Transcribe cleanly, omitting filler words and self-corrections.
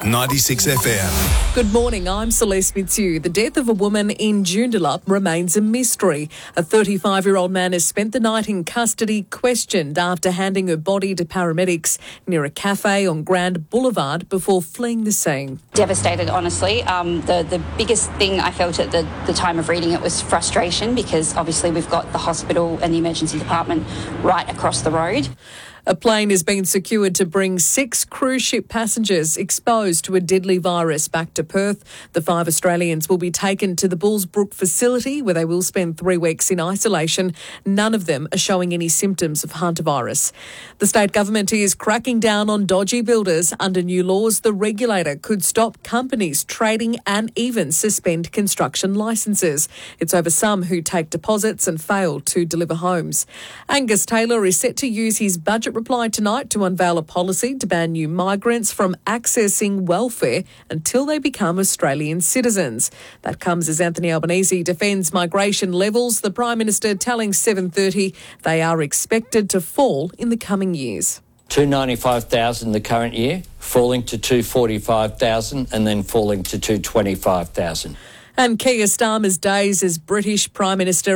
96 FM. Good morning, I'm Celeste Mitsu. The death of a woman in Joondalup remains a mystery. A 35-year-old man has spent the night in custody, questioned after handing her body to paramedics near a cafe on Grand Boulevard before fleeing the scene. Devastated, honestly. The biggest thing I felt at the time of reading it was frustration, because obviously we've got the hospital and the emergency department right across the road. A plane has been secured to bring 6 cruise ship passengers exposed to a deadly virus back to Perth. The 5 Australians will be taken to the Bullsbrook facility, where they will spend 3 weeks in isolation. None of them are showing any symptoms of hantavirus. The state government is cracking down on dodgy builders. Under new laws, the regulator could stop companies trading and even suspend construction licences. It's over some who take deposits and fail to deliver homes. Angus Taylor is set to use his budget reply tonight to unveil a policy to ban new migrants from accessing welfare until they become Australian citizens. That comes as Anthony Albanese defends migration levels, the Prime Minister telling 7:30 they are expected to fall in the coming years. 295,000 the current year, falling to 245,000 and then falling to 225,000. And Keir Starmer's days as British Prime Minister